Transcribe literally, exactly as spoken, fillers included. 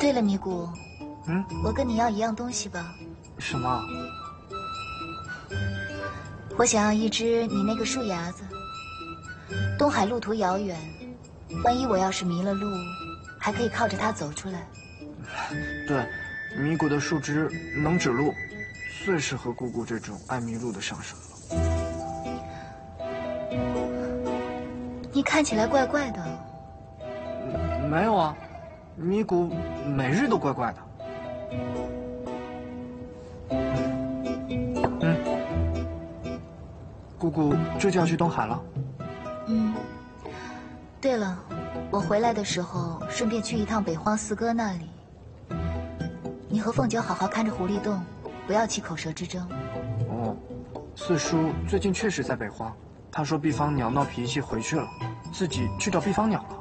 对了，米谷， 嗯， 我跟你要一样东西吧。 什么？ 我想要一只你那个树芽子。东海路途遥远，万一我要是迷了路，还可以靠着它走出来。 对，迷谷的树枝能指路，最适合姑姑这种爱迷路的上神了。 你看起来怪怪的。 没有啊，迷谷每日都怪怪的。嗯，姑姑这就要去东海了。 嗯。对了，我回来的时候顺便去一趟北荒四哥那里。你和凤九好好看着狐狸洞，不要起口舌之争。 哦，四叔最近确实在北荒，他说毕方鸟闹脾气回去了，自己去找毕方鸟了。